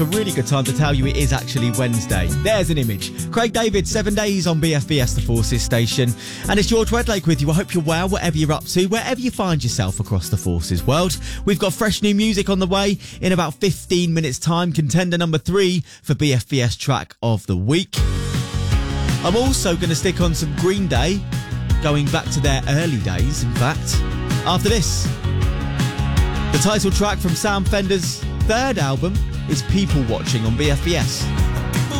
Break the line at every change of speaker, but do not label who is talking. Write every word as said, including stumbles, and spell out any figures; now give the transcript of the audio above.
A really good time to tell you it is actually Wednesday. There's an image. Craig David, seven days on B F B S, the Forces station. And it's George Wedlake with you. I hope you're well, whatever you're up to, wherever you find yourself across the Forces world. We've got fresh new music on the way in about fifteen minutes time. Contender number three for B F B S track of the week. I'm also going to stick on some Green Day, going back to their early days, in fact. After this, the title track from Sam Fender's third album is People Watching on B F B S.